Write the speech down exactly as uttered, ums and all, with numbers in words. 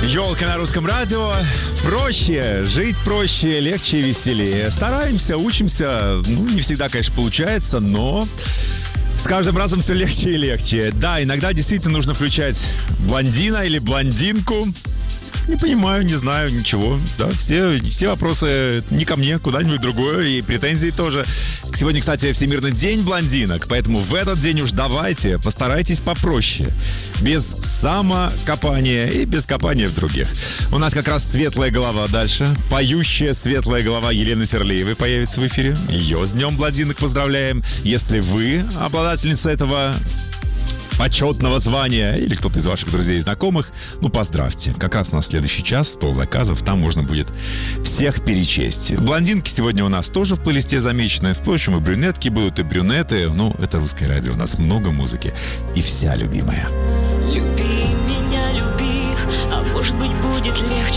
Ёлка на русском радио. Проще, жить проще, легче и веселее. Стараемся, учимся. Ну, не всегда, конечно, получается, но с каждым разом все легче и легче. Да, иногда действительно нужно включать блондина или блондинку. Не понимаю, не знаю, ничего. Да, все, все вопросы не ко мне, куда-нибудь другое. И претензии тоже. Сегодня, кстати, Всемирный день блондинок. Поэтому в этот день уж давайте, постарайтесь попроще. Без самокопания и без копания в других. У нас как раз светлая голова дальше. Поющая светлая голова Елены Серлеевой появится в эфире. Ее с днем блондинок поздравляем. Если вы обладательница этого почетного звания или кто-то из ваших друзей и знакомых, ну, поздравьте. Как раз у нас следующий час, сто заказов, там можно будет всех перечесть. Блондинки сегодня у нас тоже в плейлисте замечены. Впрочем, и брюнетки будут, и брюнеты. Ну, это русское радио, у нас много музыки. И вся любимая. Люби меня, люби, а может быть будет легче.